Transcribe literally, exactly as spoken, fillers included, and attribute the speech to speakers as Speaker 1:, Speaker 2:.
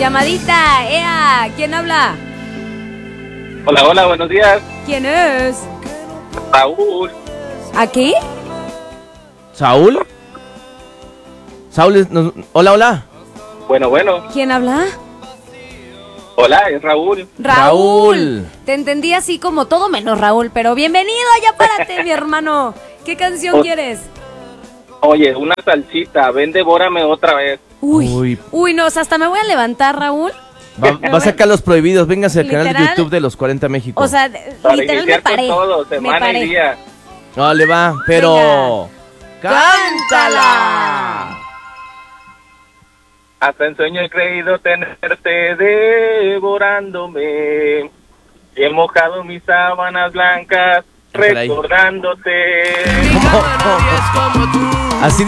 Speaker 1: Llamadita, ea, ¿quién habla?
Speaker 2: Hola, hola, buenos días.
Speaker 1: ¿Quién es?
Speaker 2: Raúl.
Speaker 1: ¿Aquí?
Speaker 3: ¿Saúl? Saúl, es- nos- hola, hola.
Speaker 2: Bueno, bueno.
Speaker 1: ¿Quién habla?
Speaker 2: Hola, es Raúl.
Speaker 1: Raúl.
Speaker 3: Raúl.
Speaker 1: Te entendí así como todo menos Raúl, pero bienvenido, ya párate, mi hermano. ¿Qué canción
Speaker 2: O-
Speaker 1: quieres?
Speaker 2: Oye, una salsita. Ven, devórame otra vez.
Speaker 1: Uy,
Speaker 3: Uy.
Speaker 1: uy, no, o sea, hasta me voy a levantar, Raúl.
Speaker 3: Va, va a sacar los prohibidos. Véngase al canal de
Speaker 1: Literal.
Speaker 3: YouTube de los cuarenta México.
Speaker 1: O sea,
Speaker 2: Para
Speaker 1: literal me
Speaker 2: iniciar con
Speaker 1: paré.
Speaker 2: todo,
Speaker 1: me
Speaker 2: semana
Speaker 1: paré.
Speaker 2: y día.
Speaker 3: No, le va, pero...
Speaker 1: ¡Cántala!
Speaker 2: Hasta en sueño he creído tenerte devorándome. Y he mojado mis sábanas blancas
Speaker 3: Caray.
Speaker 2: recordándote.
Speaker 3: Así